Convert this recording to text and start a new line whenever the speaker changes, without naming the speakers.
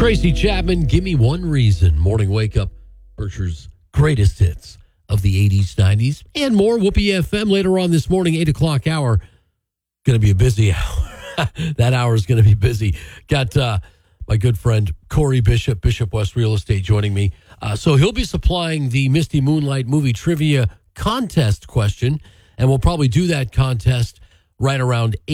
Tracy Chapman, Give Me One Reason. Morning Wake Up, Berkshire's greatest hits of the 80s, 90s, and more. Whoopee FM later on this morning, 8 o'clock hour. Going to be a busy hour. That hour is going to be busy. Got my good friend Corey Bishop, Bishop West Real Estate, joining me. So he'll be supplying the Misty Moonlight movie trivia contest question, and we'll probably do that contest right around